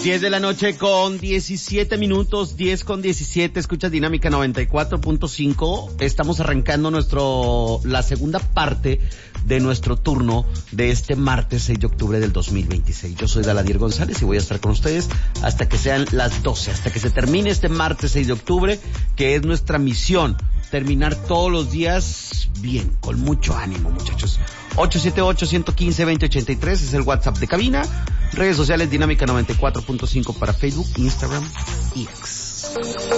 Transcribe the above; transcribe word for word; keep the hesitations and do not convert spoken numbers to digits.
diez de la noche con diecisiete minutos, diez con diecisiete, escuchas Dinámica noventa y cuatro punto cinco. Estamos arrancando nuestro, la segunda parte de nuestro turno de este martes seis de octubre del dos mil veintiséis. Yo soy Daladier González y voy a estar con ustedes hasta que sean las doce, hasta que se termine este martes seis de octubre, que es nuestra misión, terminar todos los días bien, con mucho ánimo, muchachos. ocho siete ocho, uno uno cinco, dos cero ocho tres es el WhatsApp de cabina. Redes sociales Dinámica noventa y cuatro punto cinco para Facebook, Instagram y X.